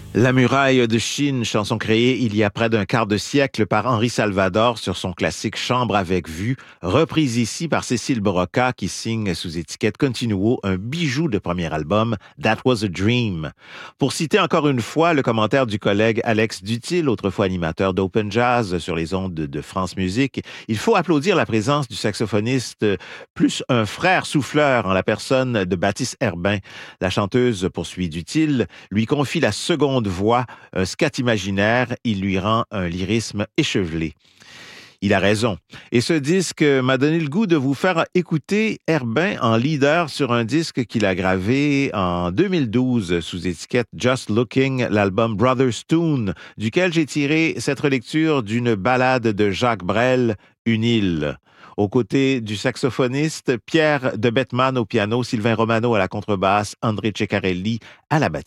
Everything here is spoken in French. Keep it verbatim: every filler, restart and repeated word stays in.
La muraille de Chine, chanson créée il y a près d'un quart de siècle par Henri Salvador sur son classique Chambre avec vue, reprise ici par Cécile Broca qui signe sous étiquette Continuo un bijou de premier album, That Was a Dream. Pour citer encore une fois le commentaire du collègue Alex Dutil, autrefois animateur d'Open Jazz sur les ondes de France Musique, il faut applaudir la présence du saxophoniste plus un frère souffleur en la personne de Baptiste Herbin. La chanteuse, poursuit Dutil, lui confie la seconde voix, un scat imaginaire, il lui rend un lyrisme échevelé. Il a raison. Et ce disque m'a donné le goût de vous faire écouter Herbin en leader sur un disque qu'il a gravé en deux mille douze sous étiquette Just Looking, l'album Brothers Tune, duquel j'ai tiré cette relecture d'une ballade de Jacques Brel, Une île. Aux côtés du saxophoniste Pierre de Bettman au piano, Sylvain Romano à la contrebasse, André Ceccarelli à la batterie.